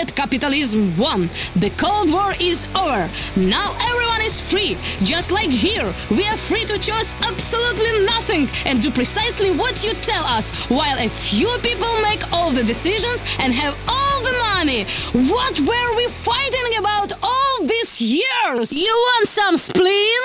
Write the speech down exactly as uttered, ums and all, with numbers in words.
that capitalism won. The Cold War is over. Now everyone is free. Just like here, we are free to choose absolutely nothing and do precisely what you tell us, while a few people make all the decisions and have all the money. What were we fighting about all these years? You want some spleen?